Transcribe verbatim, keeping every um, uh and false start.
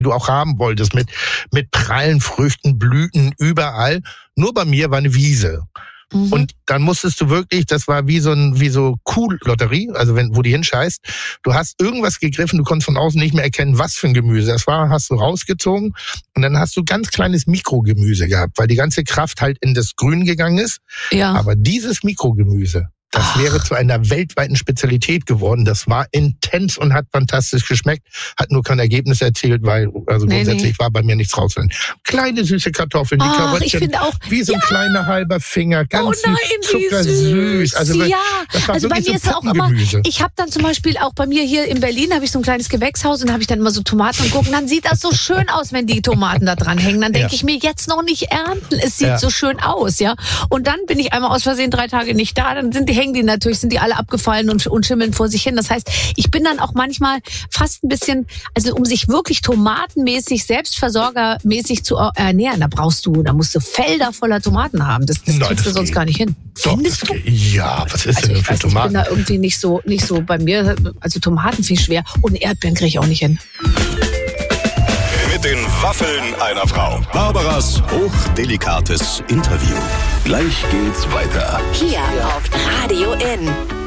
du auch haben wolltest, mit, mit prallen Früchten, Blüten, überall. Nur bei mir war eine Wiese. Mhm. Und dann musstest du wirklich, das war wie so ein, wie so Kuhlotterie, also wenn, wo die hinscheißt. Du hast irgendwas gegriffen, du konntest von außen nicht mehr erkennen, was für ein Gemüse das war, hast du rausgezogen und dann hast du ganz kleines Mikrogemüse gehabt, weil die ganze Kraft halt in das Grün gegangen ist. Ja. Aber dieses Mikrogemüse, das Ach. wäre zu einer weltweiten Spezialität geworden. Das war intens und hat fantastisch geschmeckt. Hat nur kein Ergebnis erzielt, weil also nee, grundsätzlich nee. war bei mir nichts raus. Kleine süße Kartoffeln, die Karottchen, wie so ein ja. kleiner halber Finger, ganz oh nein, zuckersüß. Also, ja. das war also bei mir so ist es auch immer, ich habe dann zum Beispiel auch bei mir hier in Berlin, habe ich so ein kleines Gewächshaus und da habe ich dann immer so Tomaten und gucken. Dann sieht das so schön aus, wenn die Tomaten da dran hängen. Dann denke ja. ich mir, jetzt noch nicht ernten. Es sieht ja. so schön aus, ja. Und dann bin ich einmal aus Versehen drei Tage nicht da, dann sind die hängen die natürlich, sind die alle abgefallen und, und schimmeln vor sich hin. Das heißt, ich bin dann auch manchmal fast ein bisschen, also um sich wirklich tomatenmäßig, selbstversorgermäßig zu ernähren, da brauchst du, da musst du Felder voller Tomaten haben. Das, das Nein, kriegst das du sonst geht. gar nicht hin. Doch, Findest du? Ja, was ist also denn für weiß, Tomaten? Ich bin da irgendwie nicht so, nicht so bei mir, also Tomaten finde ich schwer und Erdbeeren kriege ich auch nicht hin. Mit den Waffeln einer Frau. Barbaras hochdelikates Interview. Gleich geht's weiter. Hier auf Radio N.